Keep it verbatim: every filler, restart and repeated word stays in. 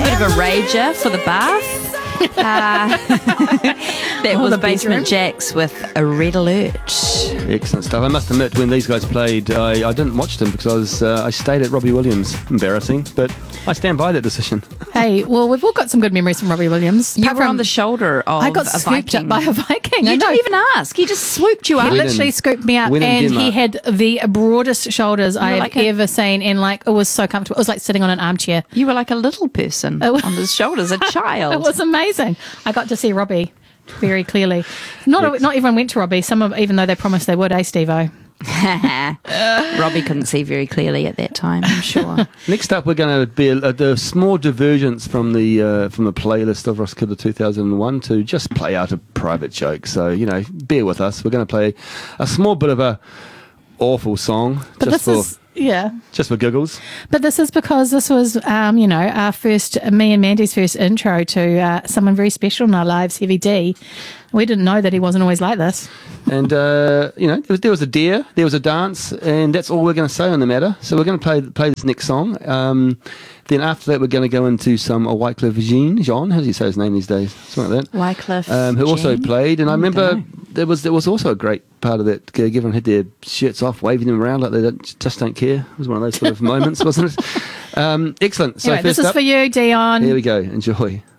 a bit of a rager for the bath. Uh, that Oh, was the Basement bedroom. Jaxx with a Red Alert. Excellent stuff. I must admit, when these guys played, I, I didn't watch them because I was uh, I stayed at Robbie Williams. Embarrassing, but I stand by that decision. Hey, well, we've all got some good memories from Robbie Williams. You Apart were from- on the shoulder of I got a scooped Viking. up by a Viking. I You know. didn't even ask. He just swooped you He up. When literally in- scooped me up, when in and he Denmark. had the broadest shoulders I You're have like a- ever seen, and like it was so comfortable. It was like sitting on an armchair. You were like a little person Oh. on his shoulders, a child. It was amazing. I got to see Robbie very clearly. Not Yes. not everyone went to Robbie. Some of, even though they promised they would, eh, Steve-O? Robbie couldn't see very clearly at that time, I'm sure. Next up, we're going to be a, a, a small divergence from the uh, from the playlist of Roskilde two thousand one to just play out a private joke. So you know, bear with us. We're going to play a small bit of a awful song But just this for is yeah. just for giggles. But this is because this was, um, you know, our first, me and Mandy's first intro to uh, someone very special in our lives, Heavy D. We didn't know that he wasn't always like this. And uh, you know, there was, there was a deer, there was a dance, and that's all we're going to say on the matter. So we're going to play play this next song. Um, then after that, we're going to go into some uh, Wycliffe Jean. Jean, how do you say his name these days? Something like that. Wycliffe Um, who also Jean? played, and I I remember dunno. there was there was also a great part of that gig. Everyone had their shirts off, waving them around like they don't, just don't care. It was one of those sort of moments, wasn't it? Um, excellent. So Anyway, this first is up, for you, Dion. here we go. Enjoy.